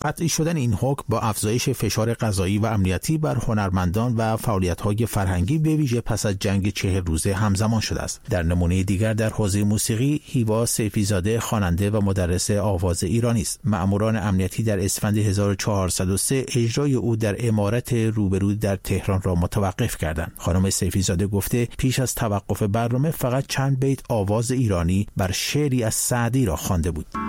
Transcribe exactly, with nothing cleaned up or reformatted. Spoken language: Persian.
قطعی شدن این حکم با افزایش فشار قضایی و امنیتی بر هنرمندان و فعالیت‌های فرهنگی به ویژه پس از جنگ چهل روزه همزمان شده است. در نمونه دیگر در حوزه موسیقی، هیوا سیفی‌زاده خواننده و مدرس آواز ایرانی است. مأموران امنیتی در اسفند هزار و چهارصد و سه اجرای او در عمارت روبرو در تهران را متوقف کردند. خانم سیفی‌زاده گفته پیش از توقف برنامه فقط چند بیت آواز ایرانی بر شعری از سعدی را خوانده بود.